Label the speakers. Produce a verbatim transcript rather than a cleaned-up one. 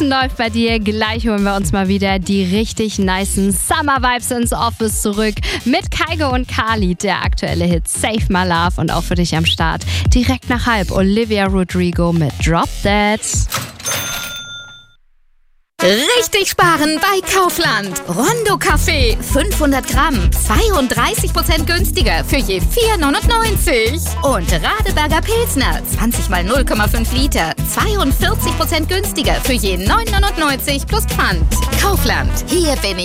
Speaker 1: draußen läuft bei dir? Gleich holen wir uns mal wieder die richtig nicen Summer-Vibes ins Office zurück mit Kygo und Khalid, der aktuelle Hit Save My Love, und auch für dich am Start direkt nach halb Olivia Rodrigo mit Drop Dead.
Speaker 2: Richtig sparen bei Kaufland. Rondo Kaffee fünfhundert Gramm, zweiunddreißig Prozent günstiger für je vier neunundneunzig. Und Radeberger Pilsner, zwanzig mal null Komma fünf Liter, zweiundvierzig Prozent günstiger für je neun neunundneunzig plus Pfand. Kaufland, hier bin ich.